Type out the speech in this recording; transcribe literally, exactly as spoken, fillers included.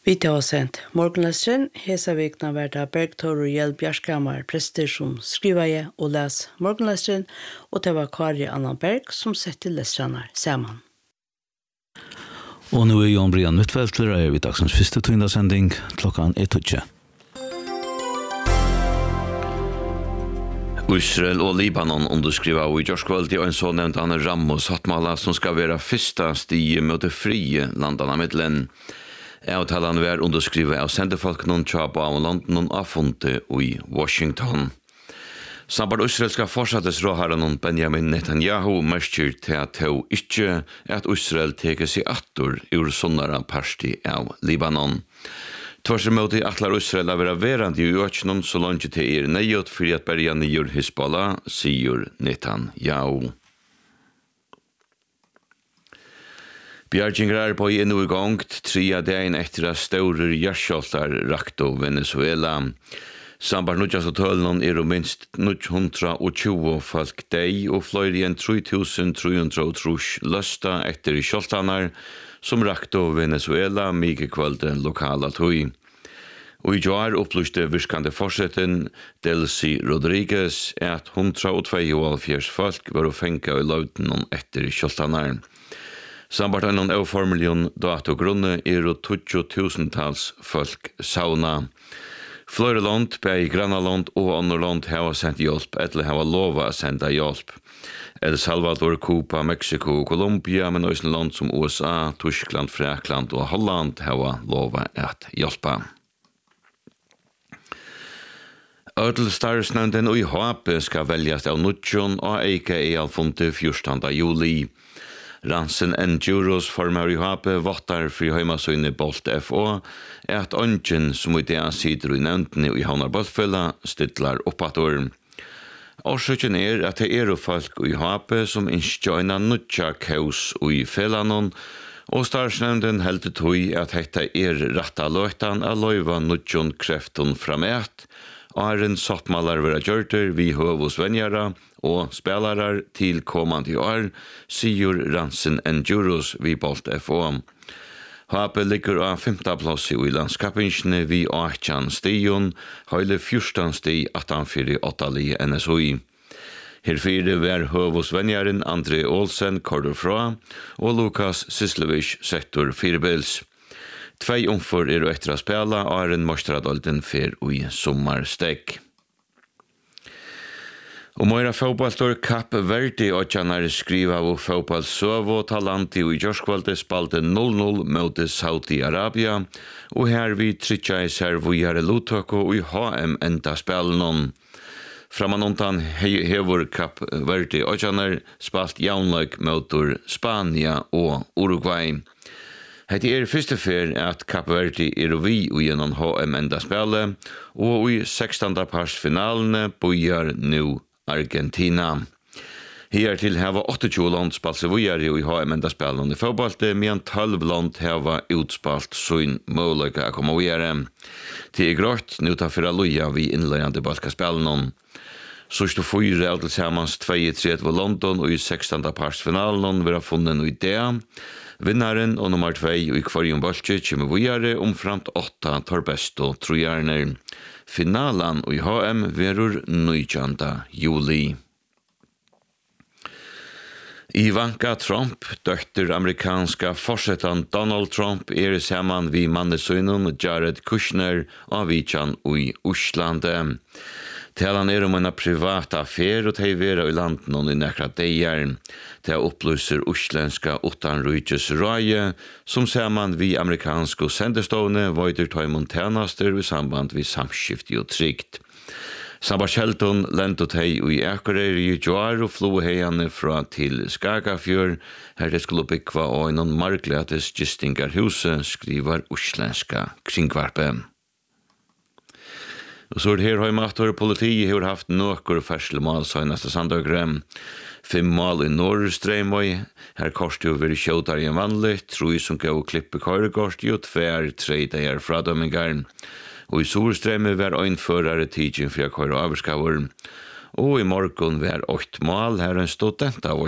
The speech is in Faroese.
Vi tar sendt morgenlesteren, hesa vikna verda Bergtor og Hjelp Bjarskammer, prester som skriver jeg og les morgenlesteren, og det var Kari Anna Berg som setter lesterene sammen. Og nå er Jan Brian Mittfeltler, er vi dagsens første tøyndasending, klokkan er tøtje. Israel og Libanon underskriver i Jorskvöld i en så nevnt Anne Ramos hattmala som skal være fyrsta stige mot det frie landene middelen. Avtalen var underskrivet av sendefolkene Tjaba og London og Afonte i Washington. Samband Israel skal fortsattes råherren Benjamin Netanyahu merker til at det ikke er at Israel teker seg attor ur sånnere parti av Libanon. Tvers imot i atlar Israel er være verand i økenen så langt til er nøyot for at berja nyur Hezbollah, sier Netanyahu. Bjargingar er på i enu i gongt, tria dagen etter at staurer gjerskjoltar rakt av Venezuela. Samband nudjas og tølen er og minst nudhundra og tjue folk deg, og fløyre igjen tre tusen tre hundre og trus løsta etter kjoltanar, som rakt av Venezuela, mye kvölde lokala tøy. Og i jar opplyste virkande forsetten Delcy Rodriguez at hundra og tveoghalvfjerds folk var å fenga i løvden etter kjoltanar. Sambart enn avformelion datogrunne er og tutjo tusentals folk sauna. Flere land, bei Granaland og andre land hava sendt hjelp, eller hava lova senda hjelp. El Salvador, Cuba, Mexico og Colombia, men også land som U S A, Tyskland, Frakland og Holland hava lova at hjelpa. Ødel Starsnønden og i H P skal veljas av Nutjon og Eike i Alfonte fjortande juli. Ransen Enduros formar i H P vottar fri heimasøyne Bolt F O er at ønsken som i det sider i nevntene i Havnar Boltfella stidlar oppator. Årsøkken er at det er folk i H P som innskjøyna nutja kaus i fellanon, og Starsnevnden heldt tøy at dette er retta løytan av løyva nutjon krefton framæt, og er en sottmalar vera gjørter vi høvus venjara og spelarar til kommande år, sier Ransen Enduros vi Bolt F O. H P ligger av femte plass i landskapingsne vi åttjan stion, høyle fjortan sti attanfyri åttali N S O I. Herfyre var høvusvenjaren André Olsen Kordofra og Lukas Sislevich sektor firebils. Tvei omfor er etter å spela og er en mostradolden fer i sommarstek. Og meira fotballtor Kapp Verde og Janar skriva av fotballsøvo talanti i Jorskvalde spalte null null mot Saudi-Arabia, og her vi tritja i servujare lutoko i H M enda spelnon. Framanontan hevur Kapp Verde og Janar spalt jaunlag mot Spania og Uruguay. Hette er første fer at Kapp Verde er vi og gjennom H M enda spille, og i sekstande parsfinalene bojar nu Argentina. Her til hava tjueåtte land spalt seg vujare i H M enda spillene i fotballte, medan tolv land hava utspalt sin mulighet å komme vujare. Til er grått, nu tar for alluja vi innleggjande balkaspillene. Sørste fyra av tilsammans tjuetre London og i sekstande parsfinalen vil ha funnet noe idé. Vinnaren og nummer tvei og i kvarjon bolsje kommer vujare omframt åtta torbesto trojarner. Finalen og i H M verur nitjande juli. Ivanka Trump, døtter amerikanska forsetan Donald Trump, er saman vi mannesøynen Jared Kushner og Vichan i Oslandet. Talan er om en privat affär och tevera i landen och i nekra dejar. Det upplyser uslenska utanrykes røye, som saman vi amerikanske sendestående vøyder ta montenaster i samband vi samskifte og trygt. Samba Shelton lent og tei i Akureyri i Joar og flo heiane fra til Skagafjør, her det skulle byggva og innan margletes gistingarhuset, skriver uslenska kringvarpe. Og så er det her heimator politiet har haft nøkker ferselmål søgnaste sandøkere. Fem mål i Norrstrømøy, her korstet jo være kjøtar enn vanlig, tro som gav klippe køregårst, jo tver tre dager fradømmingar. Og i Sorstrømøy var øynførere tidsin for å køre avskaver. Og i morgen var åtte mål, her en student av